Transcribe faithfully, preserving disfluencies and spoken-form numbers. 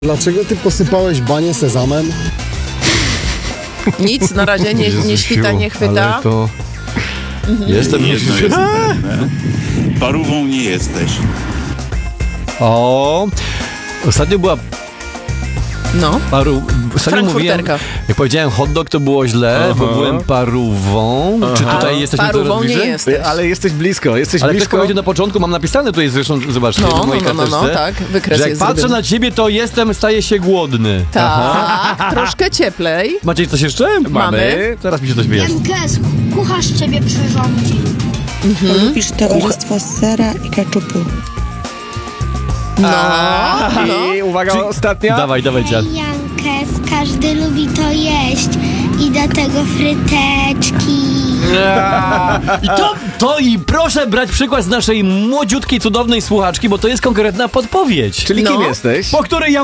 Dlaczego ty posypałeś banie sezamem? Nic, na razie nie, nie świta, nie chwyta. Ale to... Mhm. Jestem Jedno jest pewne. Parówą nie jesteś. O, ostatnio była No, paru... Ostatnio mówiłem, frankfurterka. jak powiedziałem hot dog, to było źle, Aha. bo byłem parówą. Czy tutaj jesteśmy coraz Parówą nie bliżej? jesteś. Ale jesteś blisko, jesteś Ale ktoś blisko. powiedział na początku, mam napisane tutaj zresztą, zobaczcie, No, w mojej no, no, no, karteczce, tak, wykres że jak jest patrzę zrobiony. na ciebie, to jestem, staję się głodny. Tak, troszkę cieplej. Macie coś jeszcze? Mamy. Zaraz mi się coś wyjaśni. Pies, kucharz ciebie przyrządzi. Lubisz towarzystwo z sera i keczupu. No, A, no. I uwaga, Czyli- ostatnia. Dawaj, dawaj, dziad. Jankes, każdy lubi to jeść. I do tego fryteczki. I to, to i proszę brać przykład z naszej młodziutkiej, cudownej słuchaczki, bo to jest konkretna podpowiedź. Czyli No. kim jesteś? Po której ja